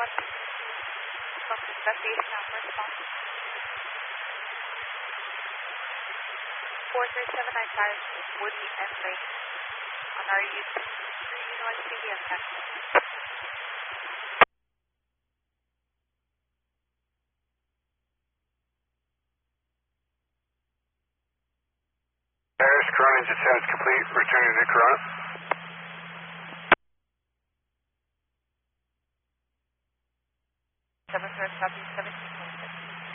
from investigation and response. 43795 Woody and Lane on our U1 CDM taxi. Harris, Corona engine 7 is complete. Returning to Corona.